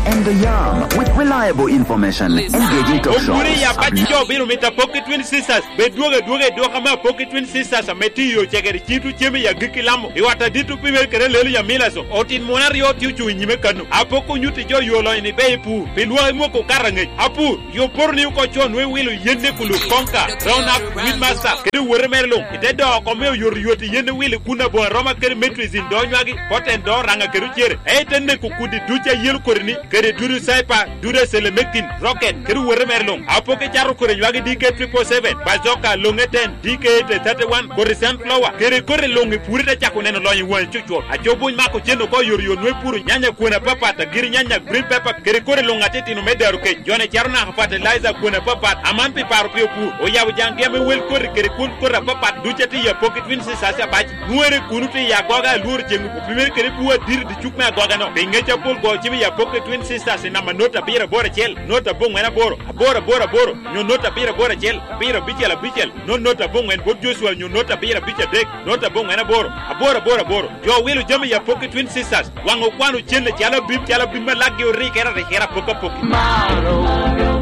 and the yarn with reliable information, engaging talk shows. Pocket Twin Sisters, Pocket Twin Sisters, Metio, Checker, Chitu, Chemi, Yagikilam, Iwata Ditu Pimer, Kerelia Milaso, Otin Monario, Tutu, in Yimekano, Apoko, Nuti, Yolo, in the Baypu, Pilua Moko Karange, Apu, your poor new coachon, we will Yendekulu, Conca, Round Up, Windmaster, Kedu Weremelo, Itedo, Comel, Yoti, Yende Will, Kunabo, Roma Kerimetris in Donjagi, Hot and Door, Ranga Kerucher, Etene Kukudi, Ducha Yel Kurni, Kere Duru Saipa, Dura Selemekin, Rocket, Keru Weremelo, Apoke Charo Kurejagi DK 777, Bazoka, Longeten, DK 31, Korisan Flower, Kere Kore Longi, Purita Chakunen, Loy, one chucho, a Jobu Mako Cheno, Yuri, Nupuru, Yanya Kuna Papa, Giri Yanya, Green Pepper, Kere Kore Longatet in Medaruke, John Charna, Fertilizer, Kuna Papa, Amampi Parpio, Oyajan Game will Kore, Kere Kura Papa, Duchati, Pocket Twins, Sasa Bach, Nuere Kunuti, Yagoga, Lurjim, Kerepua, Dir, the Chukma Gogano, Bengacha Pul, Gojimi, Pocket Twin Sisters, and Namanota, Bira Borachel, not a bong and a boro, no not a Bira Borachel, Bira Bichel, no not a bong and Bob Joshua, you not a Bira Bicha Deck, not a bong and a boro, Joe will Jimmy, your Pocket Twin Sisters, one of one who chill the Jala Bima like your Rick and the Hera Poka Poki.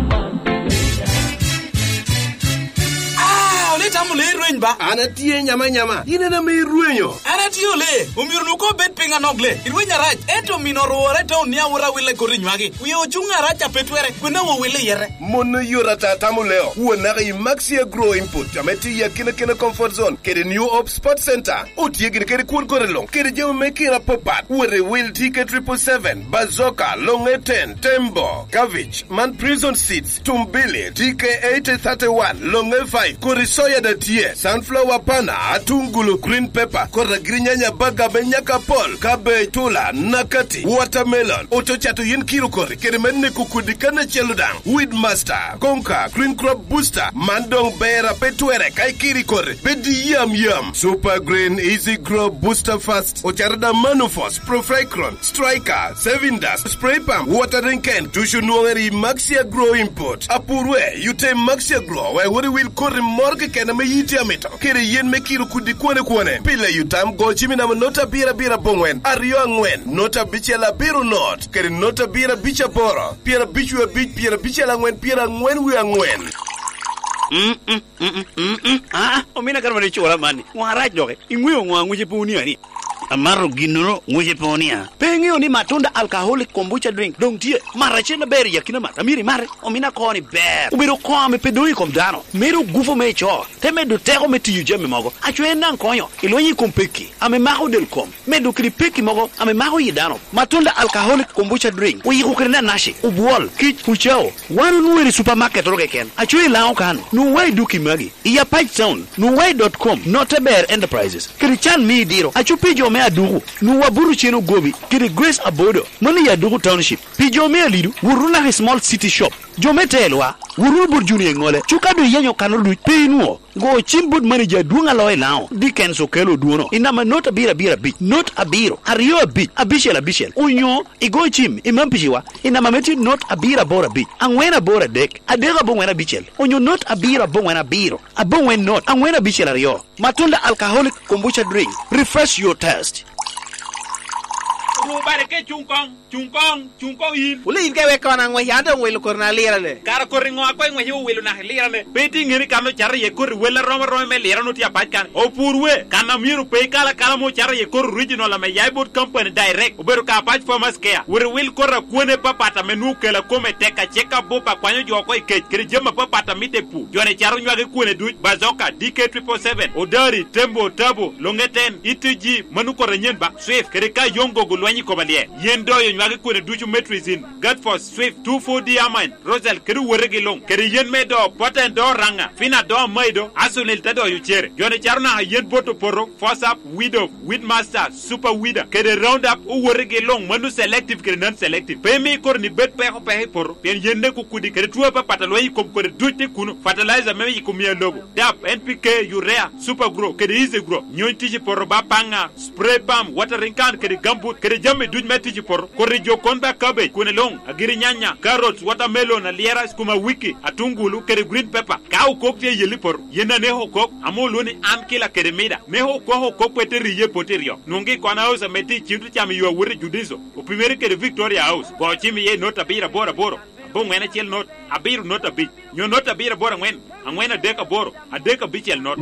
Tamule ruenba anatie nyama ine na miruenyo anatio le umirunuko bet pinga nogle irwenya raj eto minoro reto nia wura wile korinywagi uyo chunga racha petwere kuna wo wile yere mono yorata tamuleo wona ga maxia grow input ameti ya kina comfort zone kede new op sport center utie gire kede kun korelong kede jemo mekira popat wore will ticket 777 bazoka long 10 tembo cabbage man prison seats tumbili tk 831 long 5 korisoya da tie sunflower pana atungulu green pepper kora grinyanya baga benyaka pol kabe tula nakati watermelon otochato yin kiro kori kede menne kukudikana cheludang weed master konka green crop booster mandong bera petwere kai kiri kori bedi yam super green easy grow booster fast ocharada manufos profecron striker sevindas spray pump watering can tushu nuangeri maxia grow import apurwe yute maxia grow we wori will kori morgue kena me yiti amito kere yen me kiro kudi kwane pile yutam go chimi na nota bira bongwen ario angwen nota bichela biro not kere nota bira bicha boro pira bichwe bich pira bichela ngwen pira ngwen wi angwen omina karmani chola mani ngwaraj doke ingwiyo ngwangu jepuni ani amaro ginoro nguje ponia pengio ni matunda alcoholic kombucha drink dongie marachena beri yakina matamiri mare omina koni ber ubiro kwame pedoi komdano mero gufo mecho temedo teko metiyu jeme mogo achwena nkonyo ilonyi kompeki ame maho del kom medo kripeki mogo ame maho yidano matunda alcoholic kombucha drink uyikukrena nashi ubwol kich puchao wanu nuweri supermarket rogeken achwe lao kan nuwai duki magi iya page town nuwai.com noteber enterprises krichan mi diro achupijo me adugu nuwa buru cheno gobi kiri Grace Abodo mani ya dugu township pijo me alidu wuruna small city shop jometelwa wurul burjuni ngole chukado yenyo kanolu peinuo go chimbud manager duanga loy lao dikenso kelo duono inama not abira bich not abiro ario bich abishel unyo igo chim imampishiwa inama meti not abira bora bich angwena bora dek adega bongwena bichel unyo not abira bongwena biro abongwen not angwena bichel ario matunda alcoholic kombucha drink refresh your taste Rubare ke chungkong yin. Uli inke weka na ngwe yanda ngwe korna lira le. Kara koringo akoi ngwe yu welu na lira le. Beti ngiri kano chara ye kor wela roma me lira no tia patkan. O purwe kana miru pe kala mo chara ye kor original la me yaibot company direct. Uberu ka patch farmers care. Wuri wil korra kuone papata menu kela kome teka cheka bopa kwanyo joko kiri jema papata mite pu. Jone charo nywage kuone du bazoka DK 777 Odari Tembo Tabo Longeten ITG manu korenyen ba Swift kiri ka yongo gulwanyi kobalie. Yendo yo nywage kuone duchu metrizin Godforce Swift 24 Diamond Rosal kiri werege long kiri yen medo poten do ranga fina do maido asunil tado yu chere. Jone charo na yen boto poro Force Widow Weedmaster Super Weeder kiri Roundup u werege long manu selective kiri non selective. Pemi kor ni bet peho pehe poro pen yende kukudi kiri tuwa pa pataloi kom kore duite kuno fertilizer meme yikumia logo DAP NPK Urea Super Grow kiri easy grow nyon tiji poro ba panga spray palm watering can kiri gambut kiri jami duj meti por kore jo konda cabbage kune long agiri nyanya carrots watermelon aliera skuma wiki atungulu kere green pepper ka ukokte yeli por yena ne hokok amoluni an kila kere mida me hokok pete riye poterio nungi kwana house meti chintu chami yo wuri judizo upimere kere Victoria House go chimi ye nota bira bora boro bo ngene chel not abiru nota bi nyo nota bira bora ngwen angwena deka boro adeka bichel not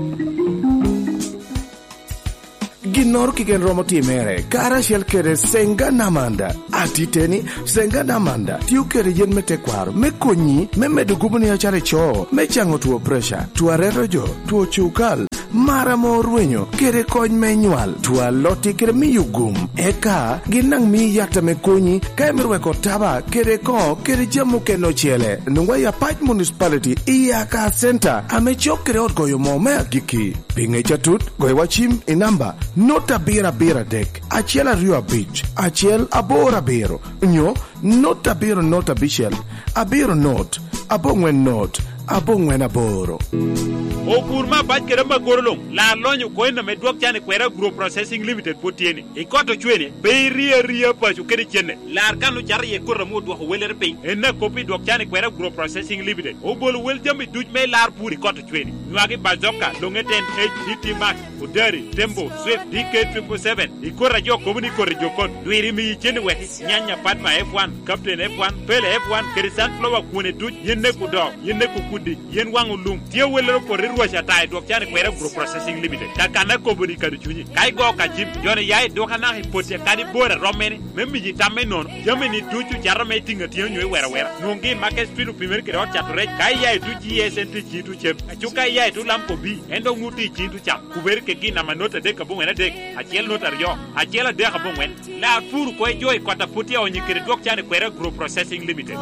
Ginor kigen romo timere kara shel kere senga namanda atiteni senga namanda tiu kere yen mete kwaro me konyi me medu gubuni ya chare cho me chango tuo pressure tuo rerojo tuo chukal mara morwenyo kere kony menyual tuo loti kere miyugum eka ginang mi yakta me konyi ka emirwe ko taba kere ko kere jamu keno chele nungwa ya Pach Municipality Iyaka Center amechok kere ot goyo mo me agiki pinge chatut goyo wachim inamba nota bira dek achiel ariyo abich achiel aboro abiro nyo nota bichel abiro not abongwen not abongwen aboro Opurma baj kere magorolong la lonyo koina medwok chane kwera group processing limited potiene ikoto chwene be ria pachu kere chene la arkanu jar ye korra mo dwo weler pe enna kopi dwok chane kwera group processing limited obol wel jami duj me lar puri koto chwene nwagi bazoka longeten HDT Max Udari Tembo Swift DK777 ikorra jo komuni korra jo kon dwiri mi chene we nyanya Padma F1 Captain F1 Pele F1 kere sunflower kune duj yenne kudo yenne kukudi yen wangu lum tie welero por Russia tai dok chane kwera group processing limited kakana kobuni kadu chunyi kai go ka jim jone yai doka na hipote kadi bora romeni memmi ji tamme non jameni tuchu jarame tinga tiyo nywe wera nungi market street primer kero chature kai yai tuji esenti chitu chem achuka yai tu lampo bi endo nguti chitu cham kuber ke kina manota de kabungena de achiel nota ryo achiel de kabungen la furu ko joy kota puti onyi kere dok chane kwera group processing limited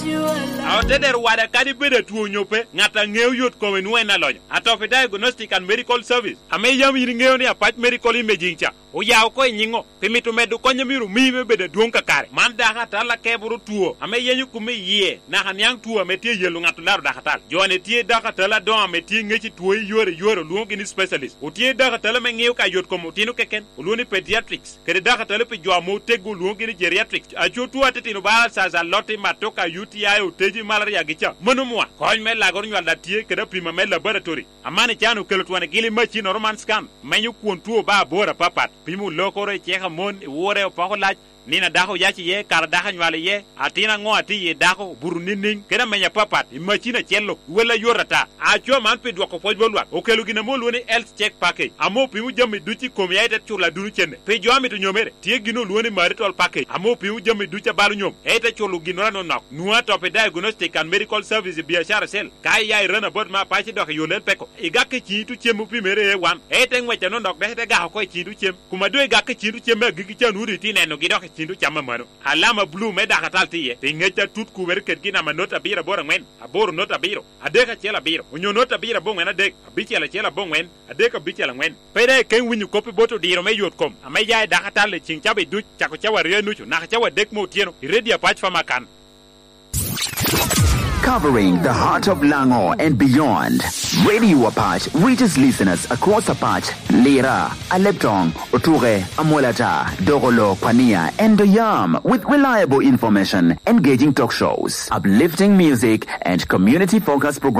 awteder wada kadi bede tuo nyope ngata ngeu yot ko wenwena loyo Atofi Diagnostic and Medical Service ame yam yingeo ni Pach Medical Imaging cha o yaw ko nyingo pimitu medu konya miru mime bede duonka kare manda hata la keburu tuo ame yenyu kume ye na hanyang tuo ame tie yelu ngatu laru dakatal jone tie dakatala don ame tie ngechi tuo yore luongi ni specialist o tie dakatala me ngeo ka yot komo tinu keken luoni pediatrics kere dakatala pe jwamo tegu luongi ni geriatrics acho tuo atetino bala saza lote matoka UTI o teji malaria gicha monumwa koñ me lagor nywal da tie kere prima me laboratory amane chanu kelotwane gili machi normal scan menyu kuontuo ba bora papat pimu lokore cheka mon wore opako lach nina dako yachi ye kar daka nywale ye atina ngo ati ye dako buruninning kena menya papat imachina chello wela yorata acho man pe dwako pojbolwa okelu gina mo luoni health check package amo pimu jami duchi komiaite chula dunu chenne pe joami to nyomere tie gino luoni marital package amo pimu jami ducha balu nyom ete chulu gino no nok nuwa to pe diagnostic and medical service biashara sel kai yai rana bod ma pachi dok yolel peko igake chitu chemu pimere wan ete ngwecha no nok dete ga ko chitu chem kuma do igake chitu chemu gigi chanu riti neno gidok chindu chama mano alama blue me dakatal tiye tingecha tut kuber kerkina manota bira bora ngwen aboro nota biro adeka chela biro unyo nota bira bongwen adek abichela chela bongwen adeka bichela ngwen pere ken winyu kopi boto diro me yot kom ameya dakatal le chinchabe du chako chawa renuchu na chawa dek mo tieno iredi apach fama kan Covering the heart of Lango and beyond. Radio Apache reaches listeners across Apache, Lira, Aleptong, Oture, Amolata, Dogolo, Pania, and Doyam with reliable information, engaging talk shows, uplifting music, and community-focused programs.